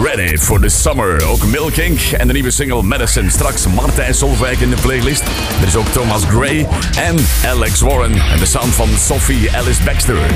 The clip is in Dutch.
Ready for the Summer. Ook Milk Inc. en de nieuwe single Medicine. Straks Martijn Solveig in de playlist. Er is ook Thomas Gray en Alex Warren. En de sound van Sophie Alice Baxter.